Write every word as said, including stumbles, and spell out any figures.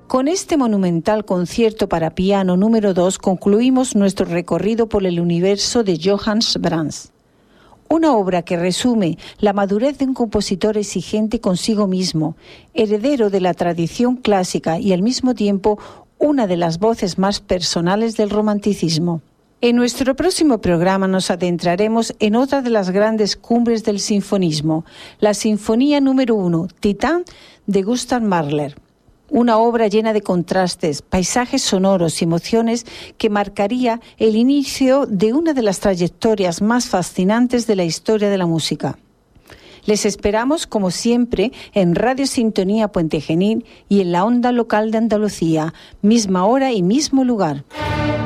Con este monumental concierto para piano número dos concluimos nuestro recorrido por el universo de Johannes Brahms. Una obra que resume la madurez de un compositor exigente consigo mismo, heredero de la tradición clásica y al mismo tiempo una de las voces más personales del romanticismo. En nuestro próximo programa nos adentraremos en otra de las grandes cumbres del sinfonismo, la Sinfonía número uno, Titán, de Gustav Mahler. Una obra llena de contrastes, paisajes sonoros y emociones que marcaría el inicio de una de las trayectorias más fascinantes de la historia de la música. Les esperamos, como siempre, en Radio Sintonía Puente Genil y en la onda local de Andalucía, misma hora y mismo lugar.